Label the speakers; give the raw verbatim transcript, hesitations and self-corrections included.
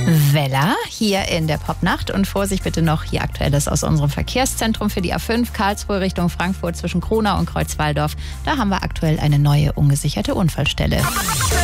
Speaker 1: Weller hier in der Popnacht. Und Vorsicht bitte noch, hier Aktuelles aus unserem Verkehrszentrum für die A fünf Karlsruhe Richtung Frankfurt zwischen Kronau und Kreuzwaldorf. Da haben wir aktuell eine neue ungesicherte Unfallstelle.